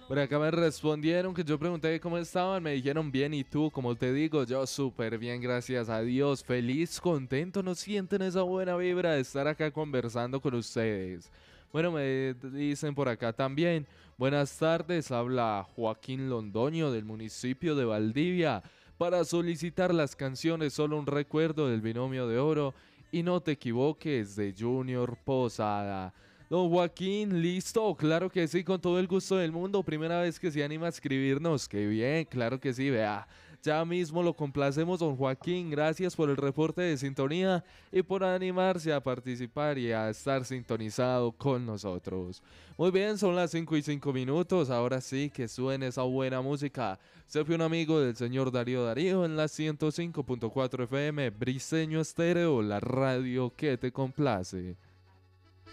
Por acá me respondieron que yo pregunté cómo estaban, me dijeron bien y tú, como te digo, yo súper bien, gracias a Dios, feliz, contento, no sienten esa buena vibra de estar acá conversando con ustedes. Bueno, me dicen por acá también, buenas tardes, habla Joaquín Londoño del municipio de Valdivia para solicitar las canciones Solo un recuerdo del binomio de oro y No te equivoques de Junior Posada. Don Joaquín, listo, claro que sí, con todo el gusto del mundo. Primera vez que se anima a escribirnos, qué bien, claro que sí, vea. Ya mismo lo complacemos, don Joaquín. Gracias por el reporte de sintonía y por animarse a participar y a estar sintonizado con nosotros. Muy bien, son las 5:05. Ahora sí que suene esa buena música. Se fue un amigo del señor Darío en la 105.4 FM, Briseño Estéreo, la radio que te complace.